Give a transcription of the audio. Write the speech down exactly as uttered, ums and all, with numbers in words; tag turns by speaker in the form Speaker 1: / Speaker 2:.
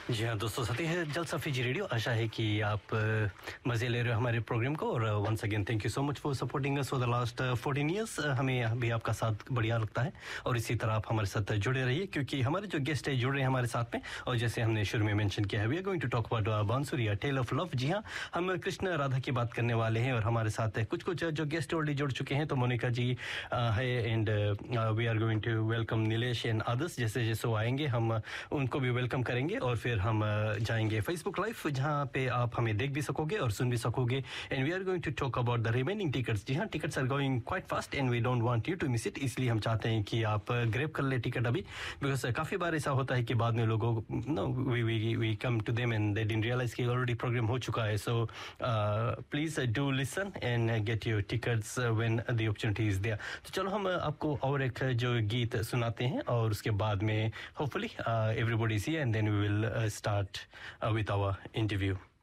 Speaker 1: जी हाँ दोस्तों, साथी है जलसा फीजी रेडियो। आशा है कि आप मज़े ले रहे हो हमारे प्रोग्राम को। और once again thank you so much for supporting us for the last fourteen years. हमें भी आपका साथ बढ़िया लगता है और इसी तरह आप हमारे साथ जुड़े रहिए, क्योंकि हमारे जो गेस्ट है जुड़ रहे हैं हमारे साथ में। और जैसे हमने शुरू में मेंशन किया है, we are going to talk about बांसुरी, अ टेल ऑफ लव। जी हाँ, हम कृष्ण राधा की बात करने वाले हैं और हमारे साथ है कुछ कुछ जो गेस्ट ऑलरेडी जुड़ चुके हैं। तो मोनिका जी है and we are going to welcome Nilesh and others. जैसे जैसे वो आएंगे हम उनको भी वेलकम करेंगे और फिर हम जाएंगे फेसबुक लाइव, जहां पे आप हमें देख भी सकोगे और सुन भी सकोगे। And we are going to talk about the remaining tickets. जी हाँ, tickets are going quite fast and we don't want you to miss it. इसलिए हम चाहते हैं कि आप ग्रैब कर ले टिकट अभी, बिकॉज काफ़ी बार ऐसा होता है कि बाद में लोगों no we we we come to them and they didn't realise कि ऑलरेडी प्रोग्राम हो चुका है। So please do listen and get your tickets when the opportunity is there. तो चलो हम आपको और एक जो गीत सुनाते हैं और उसके बाद में hopefully everybody is here and then we will start with our interview.